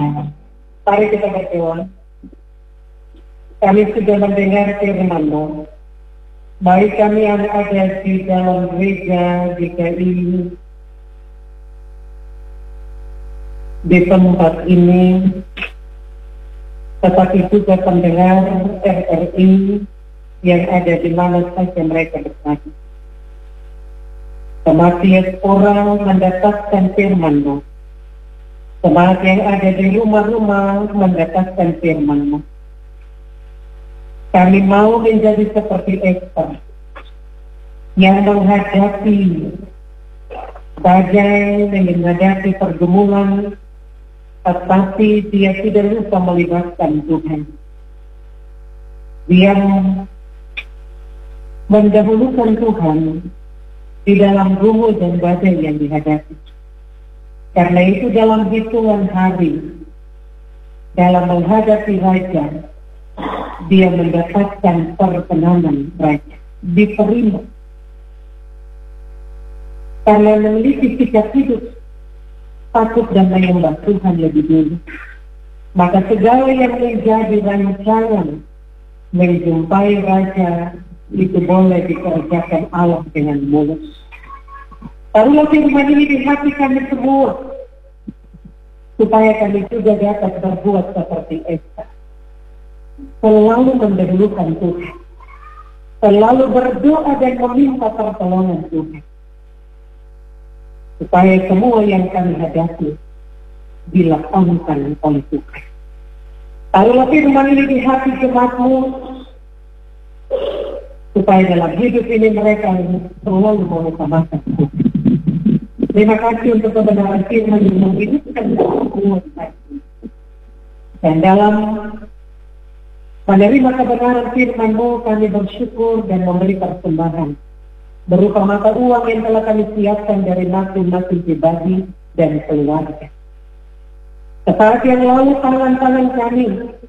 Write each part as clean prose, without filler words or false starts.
Mari kita berdoa. Kami sudah mendengar firman-Mu. Baik kami yang ada di dalam gereja GKI, di tempat ini, tetapi juga pendengar RRI yang ada di mana saja mereka berada. Semakin orang mendapatkan firman-Mu, semakin yang ada di rumah-rumah mendapatkan firman-Mu. Kami mau menjadi seperti Esther yang menghadapi badai, menghadapi pergumulan, tetapi dia tidak lupa melibatkan Tuhan. Dia mendahulukan Tuhan di dalam gumul dan badai yang dihadapi. Karena itu dalam hitungan hari, dalam menghadapi raja, dia mendapatkan perkenanan raja, diterima. Karena memiliki sikap hidup takut dan menyembah Tuhan lebih dulu, maka segala yang menjadi rancangan menjumpai raja itu boleh dikerjakan Allah dengan mulus. Taruhlah firman ini di hati kami semua, supaya kami juga dapat berbuat seperti Esther, selalu mendahulukan Tuhan, selalu berdoa dan meminta pertolongan Tuhan, supaya semua yang kami hadapi dilakukan oleh Tuhan. Taruhlah firman ini di hati jemaat-Mu, supaya dalam hidup ini mereka selalu mengutamakan Tuhan. Terima kasih untuk kebenaran firman yang menghidupkan semua hati. Dan dalam menerima kebenaran firman-Mu, kami bersyukur dan memberi persembahan berupa mata uang yang telah kami siapkan dari masing-masing pribadi dan keluarga. Sesaat yang lalu tangan-tangan kami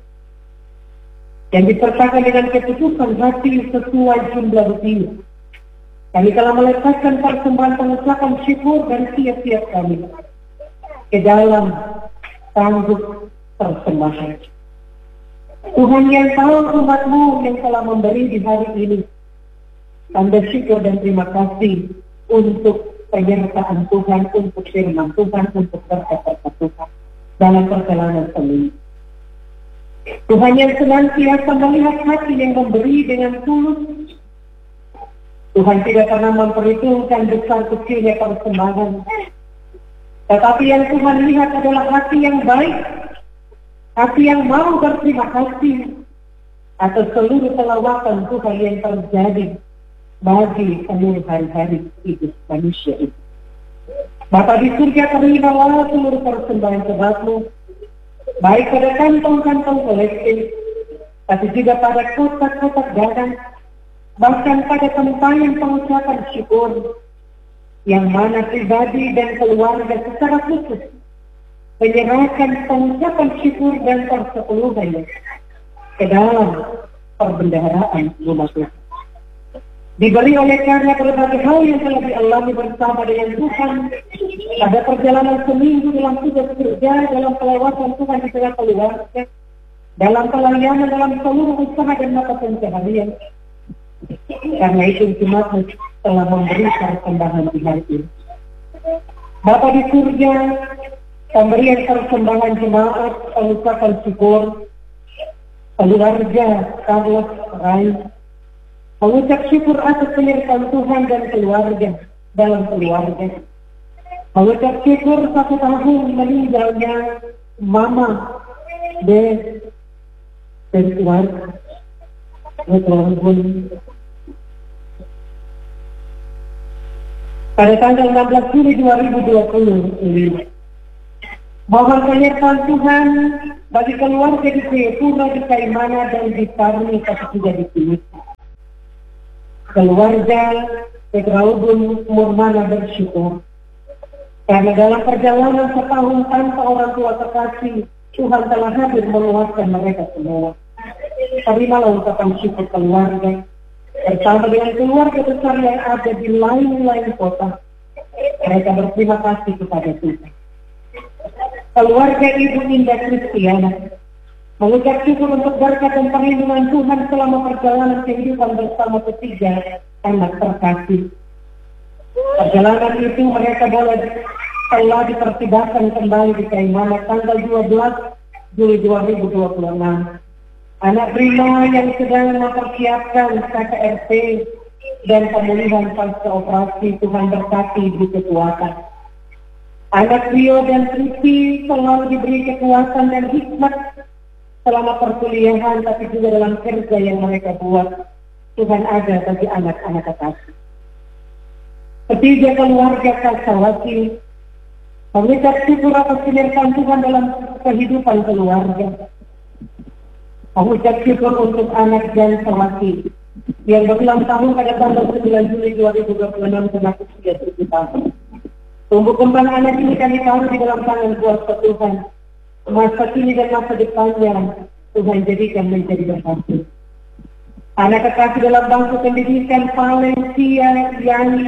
yang disertakan dengan keputusan hati sesuai jumlah rupiah, kami telah meletakkan persembahan pengucapan syukur dan siap-siap kami ke dalam tangguh persembahan. Tuhan yang tahu umat-Mu yang telah memberi di hari ini, tanda syukur dan terima kasih untuk penyertaan Tuhan, untuk firman Tuhan, untuk berkat-berkat Tuhan dalam perjalanan seminggu. Tuhan yang senantiasa melihat hati yang memberi dengan tulus. Tuhan tidak pernah memperhitungkan besar kecilnya persembahan, tetapi yang Tuhan lihat adalah hati yang baik, hati yang mau berterima kasih atas seluruh selawatan Tuhan yang terjadi bagi seluruh hari-hari hidup manusia itu. Bapa di surga, terimalah seluruh persembahan sebab-Mu, baik pada kantong-kantong kolektif, tapi juga pada kotak-kotak gadang, bahkan pada tempayan pengucapan syukur, yang mana pribadi dan keluarga secara khusus menyerahkan pengucapan syukur dan persepuluhannya ke dalam perbendaharaan rumah Tuhan. Diberi oleh karena berbagai hal yang telah dialami bersama dengan Tuhan pada perjalanan seminggu dalam tugas kerja, dalam kelewatan Tuhan di tengah keluarga, dalam pelayanan, dalam seluruh usaha dan mata pencaharian. Karena itu jemaat telah memberi persembahan di hari ini. Bapa di surga, pemberian persembahan jemaat pengucapan syukur keluarga Carlos Rai, mengucap syukur atas penyertaan Tuhan dan keluarga dalam keluarga. Mengucap syukur 1 tahun meninggalnya Mama dan keluarga. Pada tanggal 16 Juli 2020, mohon penyertaan Tuhan bagi keluarga di Jayapura, di Kaimana, dan di Parmi, tapi juga di Timika. Keluarga Petraubun Murmana bersyukur karena dalam perjalanan setahun tanpa orang tua terkasih, Tuhan telah hadir menguatkan mereka semua. Terimalah ucapan syukur keluarga bersama dengan keluarga besar yang ada di lain-lain kota. Mereka berterima kasih kepada Tuhan. keluarga Ibu Indah Kristiana, mengucap syukur untuk berkat dan perlindungan Tuhan selama perjalanan kehidupan bersama ketiga anak terkasih. Perjalanan itu mereka telah dipertimbangkan kembali di Kaimana tanggal 12 Juli 2026. Anak prima yang sedang mempersiapkan KKRT dan pemulihan pasca operasi, Tuhan berkati di kekuatan. Anak Rio dan Siti selalu diberi kekuatan dan hikmat selama perkuliahan, tapi juga dalam kerja yang mereka buat. Tuhan ada bagi anak-anak kekasih. Ketiga keluarga Kasawati mengucap syukur atas penyertaan Tuhan dalam kehidupan keluarga. Mengucap syukur untuk anak dan Sawati yang berulang tahun pada tanggal 9 Juli 2026 kena usia 7 tahun. Tumbuh kembang anak ini kami taruh di dalam tangan kuasa Tuhan. Masa kini dan masa depannya Tuhan jadikan menjadi berhasil. Anak kekasih dalam bangku pendidikan Valencia Yani,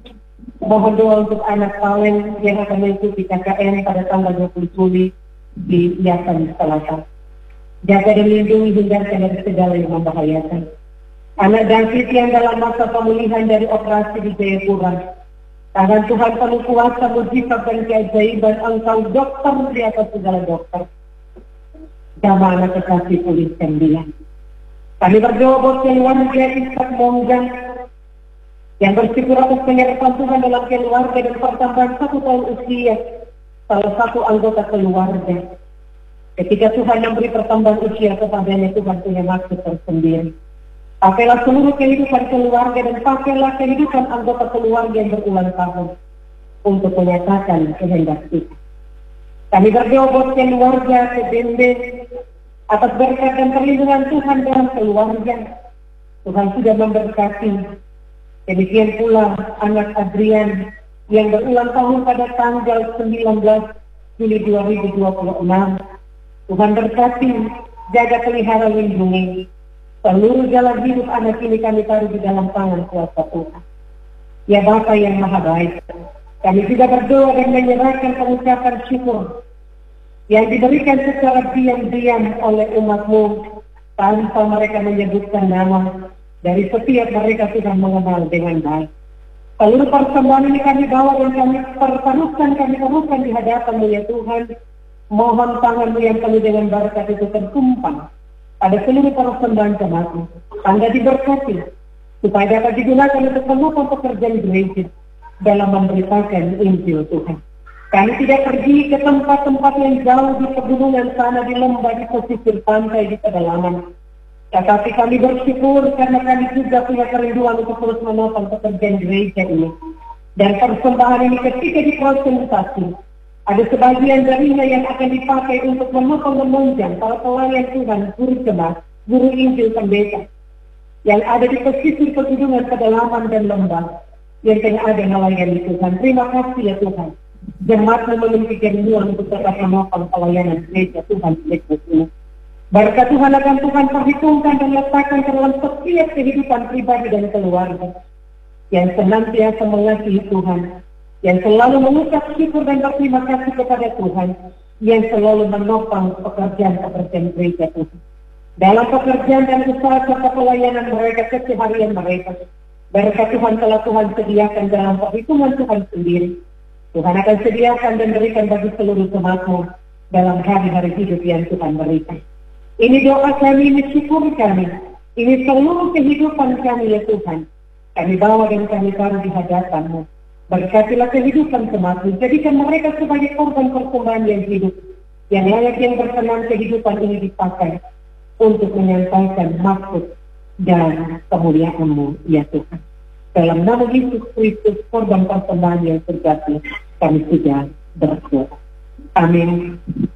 mohon doa untuk anak Valen yang akan mengikuti KKN pada tanggal 20 Juli di Yayasan Selatan. Jaga dan lindungi, hindarkan dari segala yang membahayakan. Anak David yang dalam masa pemulihan dari operasi di Jayapura, tangan Tuhan penuh kuasa, mujizat dan keajaiban, Engkau dokter di atas segala dokter. Jamaah anak kekasih pulihkan dia. Kami berdoa buat keluarga Ishak Monggang yang bersyukur atas penyertaan Tuhan dalam keluarga dan pertambahan 1 tahun usia salah satu anggota keluarga. Ketika Tuhan memberi pertambahan usia kepadanya, Tuhan punya maksud tersendiri. Pakailah seluruh kehidupan keluarga dan pakailah kehidupan anggota keluarga yang berulang tahun untuk menyatakan kehendak Tuhan. Kami berdoa buat keluarga Kedende atas berkat dan perlindungan Tuhan dalam keluarga. Tuhan sudah memberkati. Demikian pula anak Adrian yang berulang tahun pada tanggal 19 Juli 2026. Tuhan berkati, jaga, pelihara, lindungi. Seluruh jalan hidup anak ini kami taruh di dalam tangan kuasa Tuhan. Ya Bapa yang Maha Baik, kami juga berdoa dan menyerahkan pengucapan syukur yang diberikan secara diam-diam oleh umat-Mu tanpa mereka menyebutkan nama. Dari setiap mereka sudah mengenal dengan baik. Seluruh persembahan ini kami bawa dan kami pertaruhkan di hadapan-Mu ya Tuhan. Mohon tangan-Mu yang penuh dengan berkat itu tertumpang pada seluruh persembahan jemaat-Mu. Tangga diberkati supaya dapat digunakan untuk menopang pekerjaan gereja dalam memberitakan Injil Tuhan. Kami tidak pergi ke tempat-tempat yang jauh di pegunungan sana, di lembah, di pesisir pantai, di pedalaman. Tetapi kami bersyukur karena kami juga punya kerinduan untuk terus menopang pekerjaan gereja ini. Dan persembahan ini ketika diprosesasi, ada sebagian darinya yang akan dipakai untuk menopang menunjang para pelayan Tuhan, guru jemaat, guru Injil, pendeta, yang ada di pesisir pegunungan, pedalaman, dan lembah, yang tengah ada melayani Tuhan. Terima kasih ya Tuhan. Jemaat memiliki kerinduan untuk tetap menopang pelayanan gereja Tuhan sejak ini. Berkat Tuhan akan Tuhan perhitungkan dan letakkan ke dalam setiap kehidupan pribadi dan keluarga yang senantiasa mengasihi Tuhan, yang selalu mengucap syukur dan berterima kasih kepada Tuhan, yang selalu menopang pekerjaan gereja Tuhan. Dalam pekerjaan dan usaha serta pelayanan mereka, keseharian mereka, berkat Tuhan telah Tuhan sediakan dalam perhitungan Tuhan sendiri. Tuhan akan sediakan dan berikan bagi seluruh jemaat-Mu dalam hari-hari hidup yang Tuhan berikan. Ini doa kami, ini syukur kami, ini seluruh kehidupan kami ya Tuhan. Kami bawa dan kami taruh di hadapan-Mu. Berkatilah kehidupan jemaat-Mu, jadikan mereka sebagai korban persembahan yang hidup, yang layak, yang berkenan. Kehidupan ini dipakai untuk menyampaikan maksud dan kemuliaan-Mu ya Tuhan. Dalam nama Yesus Kristus, korban persembahan yang terjadi, kami sudah berdoa. Amin.